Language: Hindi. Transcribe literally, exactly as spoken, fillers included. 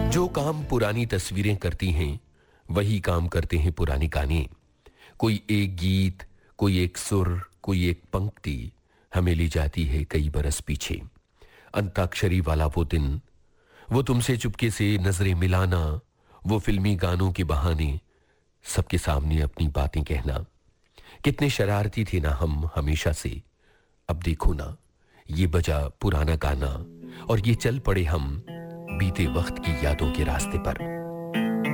जो काम पुरानी तस्वीरें करती हैं वही काम करते हैं पुराने गाने। कोई एक गीत, कोई एक सुर, कोई एक पंक्ति हमें ले जाती है कई बरस पीछे। अंताक्षरी वाला वो दिन, वो तुमसे चुपके से नजरें मिलाना, वो फिल्मी गानों के बहाने सबके सामने अपनी बातें कहना। कितने शरारती थे ना हम हमेशा से। अब देखो ना, ये बजा पुराना गाना और ये चल पड़े हम बीते वक्त की यादों के रास्ते पर।